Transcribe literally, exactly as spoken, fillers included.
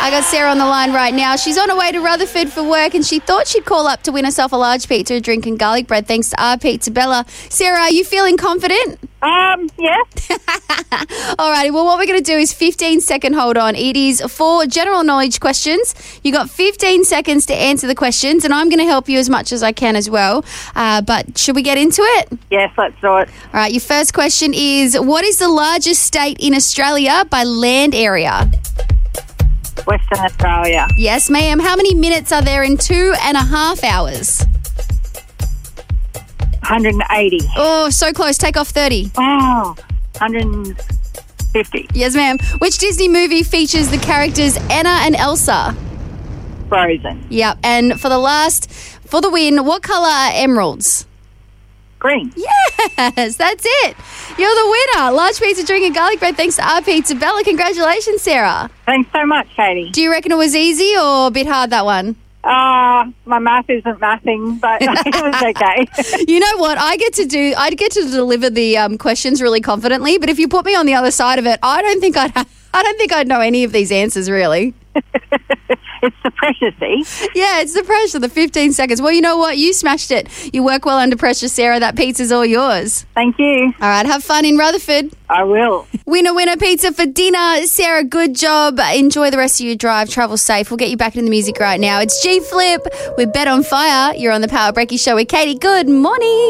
I got Sarah on the line right now. She's on her way to Rutherford for work and she thought she'd call up to win herself a large pizza, a drink and garlic bread thanks to our Pizza Bella. Sarah, are you feeling confident? Um, yeah. Alrighty, well, what we're going to do is fifteen second hold on. It is four general knowledge questions. You got fifteen seconds to answer the questions, and I'm going to help you as much as I can as well. Uh, but should we get into it? Yes, let's do it. All right, your first question is, what is the largest state in Australia by land area? Western Australia. Yes, ma'am. How many minutes are there in two and a half hours? one hundred eighty. Oh, so close. Take off thirty. Oh, one hundred fifty. Yes, ma'am. Which Disney movie features the characters Anna and Elsa? Frozen. Yep. And for the last, for the win, what colour are emeralds? Green. Yes, that's it. You're the winner. Large pizza, drink and garlic bread thanks to our Pizza Bella. Congratulations, Sarah. Thanks so much, Katie. Do you reckon it was easy or a bit hard, that one? Uh, my math isn't mathing, but it was okay. You know what? I get to do, I get to deliver the um, questions really confidently, but if you put me on the other side of it, I don't think I'd, ha- I don't think I'd know any of these answers, really. It's the pressure, see? Yeah, it's the pressure, the fifteen seconds. Well, you know what? You smashed it. You work well under pressure, Sarah. That pizza's all yours. Thank you. All right, have fun in Rutherford. I will. Winner, winner, pizza for dinner. Sarah, good job. Enjoy the rest of your drive. Travel safe. We'll get you back into the music right now. It's G Flip with Bet on Fire. You're on the Power Breaky Show with Katie. Good morning.